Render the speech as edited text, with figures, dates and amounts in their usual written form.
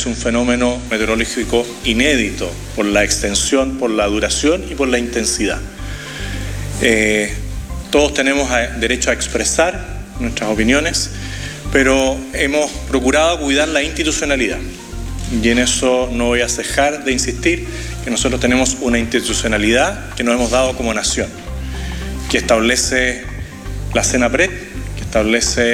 es un fenómeno meteorológico inédito por la extensión, por la duración y por la intensidad. Todos tenemos derecho a expresar nuestras opiniones, pero hemos procurado cuidar la institucionalidad. Y en eso no voy a cejar de insistir que nosotros tenemos una institucionalidad que nos hemos dado como nación, que establece la CENAPRED, que establece